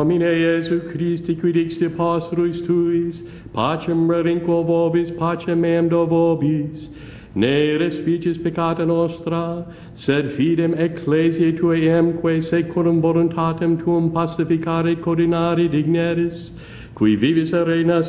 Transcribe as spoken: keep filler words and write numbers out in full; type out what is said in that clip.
Domine Iesu Christi, qui dixti apostolus tuis, pacem relinquo vobis, pacem meam do vobis, ne respicis peccata nostra, sed fidem ecclesiae tuae emque secundum voluntatem tuum pacificare coordinari digneris, qui vivis et regnas